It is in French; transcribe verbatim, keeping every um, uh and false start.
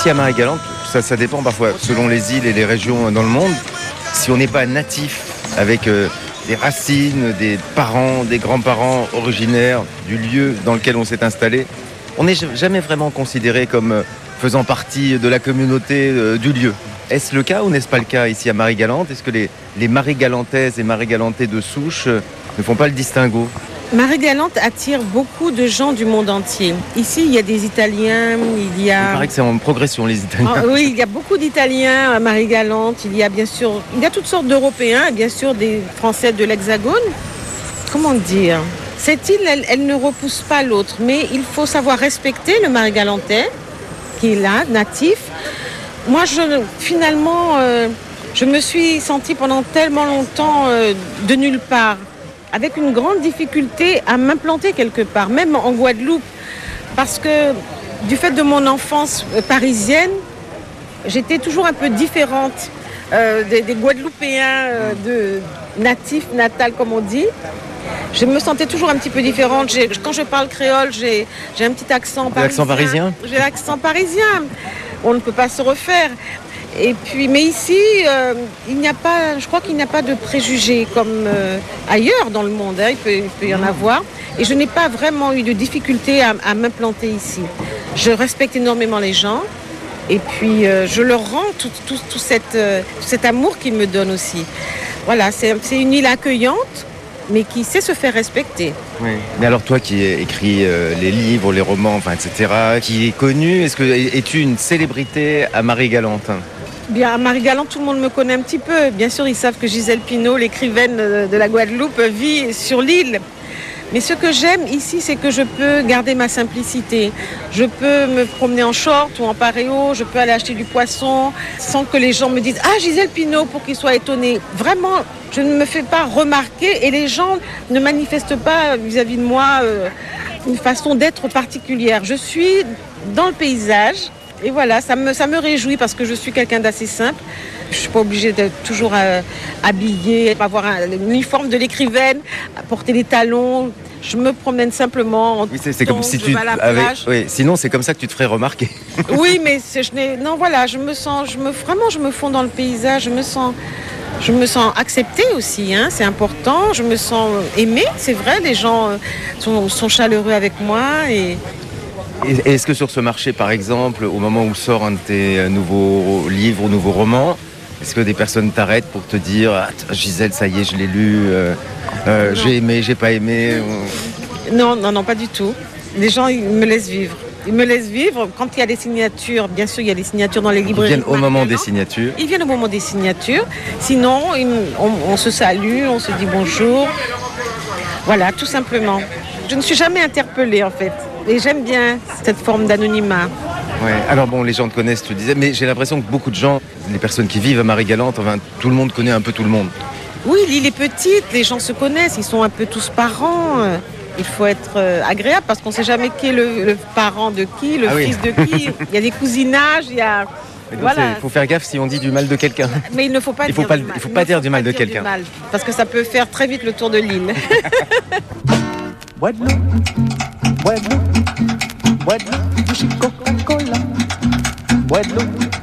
ici à Marie-Galante, ça, ça dépend parfois selon les îles et les régions dans le monde. Si on n'est pas natif avec euh, des racines, des parents, des grands-parents originaires du lieu dans lequel on s'est installé, on n'est jamais vraiment considéré comme euh, faisant partie de la communauté euh, du lieu. Est-ce le cas ou n'est-ce pas le cas ici à Marie-Galante? Est-ce que les, les Marie-Galantaises et Marie-Galantais de souche euh, ne font pas le distinguo? Marie-Galante attire beaucoup de gens du monde entier. Ici, il y a des Italiens, il y a... Il paraît que c'est en progression, les Italiens. Ah, oui, il y a beaucoup d'Italiens à Marie-Galante. Il y a bien sûr, il y a toutes sortes d'Européens et bien sûr des Français de l'Hexagone. Comment dire? Cette île, elle, elle ne repousse pas l'autre, mais il faut savoir respecter le Marie-Galantais, qui est là, natif. Moi, je, finalement, euh, je me suis sentie pendant tellement longtemps euh, de nulle part, avec une grande difficulté à m'implanter quelque part, même en Guadeloupe, parce que du fait de mon enfance parisienne, j'étais toujours un peu différente euh, des, des Guadeloupéens euh, de natifs, natals comme on dit. Je me sentais toujours un petit peu différente. J'ai, quand je parle créole, j'ai, j'ai un petit accent parisien. L'accent parisien ? J'ai l'accent parisien. On ne peut pas se refaire. Et puis, mais ici, euh, il n'y a pas, je crois qu'il n'y a pas de préjugés comme euh, ailleurs dans le monde. Hein, il, peut, il peut y en avoir. Et je n'ai pas vraiment eu de difficulté à, à m'implanter ici. Je respecte énormément les gens. Et puis, euh, je leur rends tout, tout, tout, cette, euh, tout cet amour qu'ils me donnent aussi. Voilà, c'est, c'est une île accueillante, mais qui sait se faire respecter. Oui. Mais alors toi qui écris euh, les livres, les romans, enfin, et cetera, qui est connu, est-ce que es-tu une célébrité à Marie-Galante? Bien, à Marie-Galante, tout le monde me connaît un petit peu. Bien sûr, ils savent que Gisèle Pineau, l'écrivaine de la Guadeloupe, vit sur l'île. Mais ce que j'aime ici, c'est que je peux garder ma simplicité. Je peux me promener en short ou en paréo, je peux aller acheter du poisson sans que les gens me disent « Ah, Gisèle Pineau » pour qu'ils soient étonnés. Vraiment, je ne me fais pas remarquer et les gens ne manifestent pas vis-à-vis de moi euh, une façon d'être particulière. Je suis dans le paysage. Et voilà, ça me, ça me réjouit parce que je suis quelqu'un d'assez simple. Je ne suis pas obligée d'être toujours euh, habillée, avoir un, uniforme de l'écrivaine, porter des talons. Je me promène simplement en oui, c'est, c'est comme si tu à la avais, plage. Oui, sinon, c'est comme ça que tu te ferais remarquer. Oui, mais c'est, je n'ai, non, voilà, je me sens, je me, vraiment, je me fonds dans le paysage. Je me sens, je me sens acceptée aussi. Hein, c'est important. Je me sens aimée. C'est vrai, les gens sont, sont chaleureux avec moi et. Et est-ce que sur ce marché, par exemple, au moment où sort un de tes nouveaux livres ou nouveaux romans, est-ce que des personnes t'arrêtent pour te dire ah, « Gisèle, ça y est, je l'ai lu, euh, euh, j'ai aimé, j'ai pas aimé » Non, non, non, pas du tout. Les gens, ils me laissent vivre. Ils me laissent vivre. Quand il y a des signatures, bien sûr, il y a des signatures dans les librairies. Ils viennent au moment des signatures. Ils viennent au moment des signatures. Sinon, ils, on, on se salue, on se dit bonjour. Voilà, tout simplement. Je ne suis jamais interpellée, en fait. Et j'aime bien cette forme d'anonymat. Ouais. Alors bon, les gens te connaissent, tu disais, mais j'ai l'impression que beaucoup de gens, les personnes qui vivent à Marie-Galante, enfin, tout le monde connaît un peu tout le monde. Oui, l'île est petite, les gens se connaissent, ils sont un peu tous parents. Il faut être agréable parce qu'on ne sait jamais qui est le, le parent de qui, le ah fils oui. de qui. Il y a des cousinages, il y a... Il voilà. faut faire gaffe si on dit du mal de quelqu'un. Mais il ne faut pas il faut dire pas, du mal. Il ne faut pas il dire, faut du, mal pas dire du mal de quelqu'un. Parce que ça peut faire très vite le tour de l'île. Guadeloupe, Guadeloupe, Guadeloupe, du Coca-Cola. Guadeloupe,